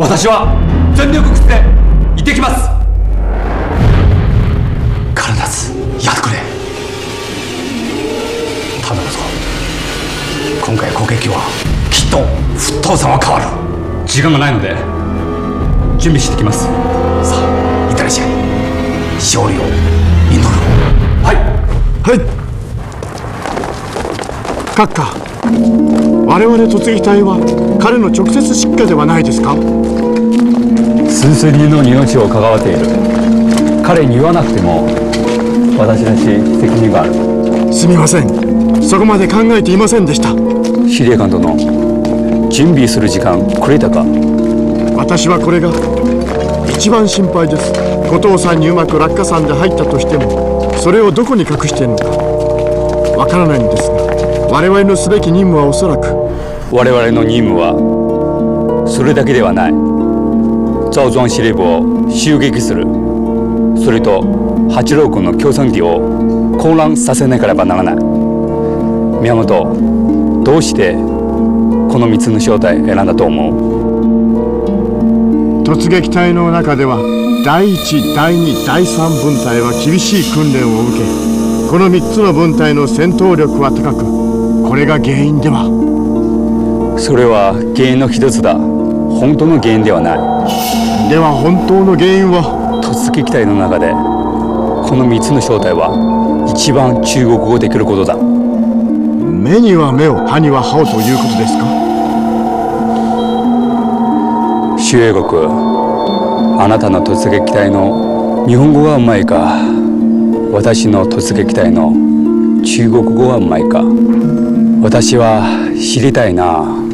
私は全力口で行ってきます。必ずやってくれ。頼むぞ。今回攻撃はきっと沸騰さんは変わる。時間がないので準備してきます。さあいってらっしゃい。勝利を祈る。はいはい。閣下、我々突撃隊は彼の直接指揮下ではないですか？ スースリーの命を関わっている。彼に言わなくても私たち責任がある。 すみません、そこまで考えていませんでした。 司令官殿、準備する時間くれたか？ 私はこれが一番心配です。後藤さんにうまく落下傘で入ったとしても、それをどこに隠しているのかわからないんですが、我々のすべき任務はおそらく。 我々の任務はそれだけではない。赵庄司令部を襲撃する。それと八郎君の共産機を混乱させなければならない。宮本、どうしてこの3つの正体選んだと思う？ 突撃隊の中では第1、第2、第3分隊は厳しい訓練を受け、この3つの分隊の戦闘力は高く、これが原因では。 それは原因の一つだ。本当の原因ではない。 では本当の原因は？ 突撃隊の中でこの3つの正体は一番中国語できることだ。 目には目を、歯には歯をということですか？ 周英国、あなたの突撃隊の日本語がうまいか、私の突撃隊の中国語がうまいか、私は知りたいな。